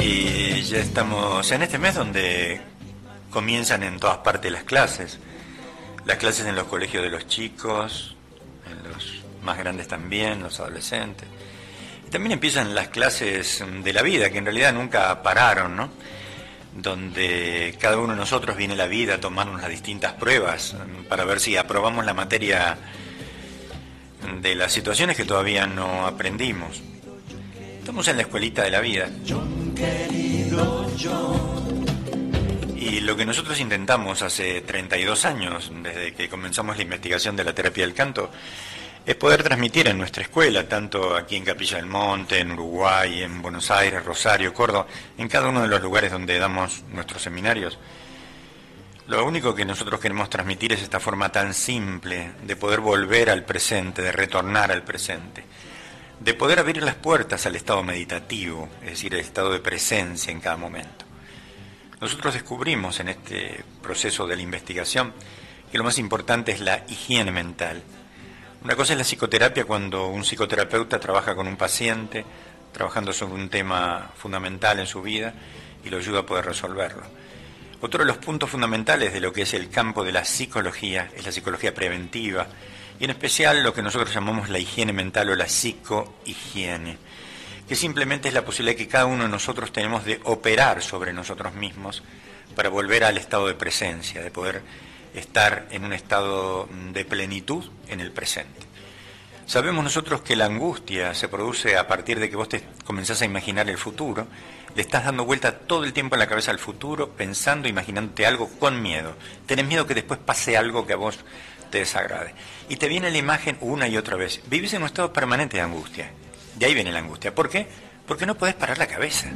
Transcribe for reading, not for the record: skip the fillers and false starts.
Y ya estamos en este mes donde comienzan en todas partes las clases en los colegios de los chicos, en los más grandes también, los adolescentes. Y también empiezan las clases de la vida, que en realidad nunca pararon, ¿no? Donde cada uno de nosotros viene la vida a tomarnos las distintas pruebas para ver si aprobamos la materia de las situaciones que todavía no aprendimos. Estamos en la escuelita de la vida. John, querido John. Y lo que nosotros intentamos hace 32 años, desde que comenzamos la investigación de la terapia del canto, es poder transmitir en nuestra escuela, tanto aquí en Capilla del Monte, en Uruguay, en Buenos Aires, Rosario, Córdoba, en cada uno de los lugares donde damos nuestros seminarios. Lo único que nosotros queremos transmitir es esta forma tan simple de poder volver al presente, de retornar al presente, de poder abrir las puertas al estado meditativo, es decir, el estado de presencia en cada momento. Nosotros descubrimos en este proceso de la investigación que lo más importante es la higiene mental. Una cosa es la psicoterapia, cuando un psicoterapeuta trabaja con un paciente, trabajando sobre un tema fundamental en su vida y lo ayuda a poder resolverlo. Otro de los puntos fundamentales de lo que es el campo de la psicología es la psicología preventiva, y en especial lo que nosotros llamamos la higiene mental o la psicohigiene, que simplemente es la posibilidad que cada uno de nosotros tenemos de operar sobre nosotros mismos para volver al estado de presencia, de poder estar en un estado de plenitud en el presente. Sabemos nosotros que la angustia se produce a partir de que vos te comenzás a imaginar el futuro, le estás dando vuelta todo el tiempo en la cabeza al futuro, pensando, imaginándote algo con miedo. Tenés miedo que después pase algo que a vos te desagrade. Y te viene la imagen una y otra vez. Vivís en un estado permanente de angustia. De ahí viene la angustia. ¿Por qué? Porque no podés parar la cabeza.